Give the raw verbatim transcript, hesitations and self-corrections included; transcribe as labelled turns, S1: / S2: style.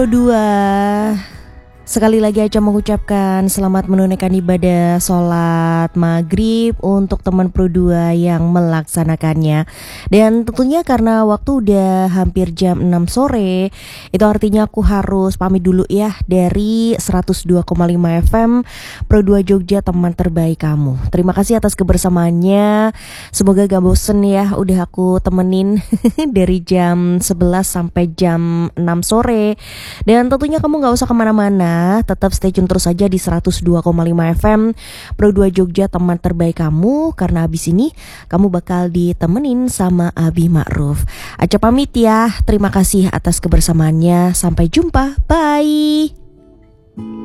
S1: Dua. Sekali lagi Aca mengucapkan selamat menunaikan ibadah sholat maghrib untuk teman Pro dua yang melaksanakannya. Dan tentunya karena waktu udah hampir jam enam sore, itu artinya aku harus pamit dulu ya dari seratus dua koma lima F M Pro dua Jogja, teman terbaik kamu. Terima kasih atas kebersamaannya. Semoga gak bosen ya udah aku temenin dari jam sebelas sampai jam enam sore. Dan tentunya kamu gak usah kemana-mana, tetap stay tune terus aja di seratus dua koma lima F M Pro dua Jogja, teman terbaik kamu. Karena abis ini kamu bakal ditemenin sama Abi Ma'ruf. Aca pamit ya, terima kasih atas kebersamaannya. Sampai jumpa, bye.